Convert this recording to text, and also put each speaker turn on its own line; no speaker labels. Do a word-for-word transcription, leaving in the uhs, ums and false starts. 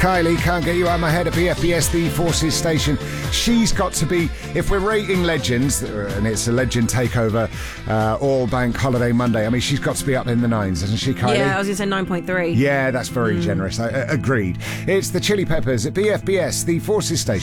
Kylie, Can't Get You Out of My Head at B F B S, the Forces station. She's got to be, if we're rating legends, and it's a legend takeover, uh, all bank holiday Monday, I mean, she's got to be up in the nines, hasn't she, Kylie?
Yeah, I was going to say nine point three.
Yeah, that's very mm. generous. I, uh, agreed. It's the Chili Peppers at B F B S, the Forces station.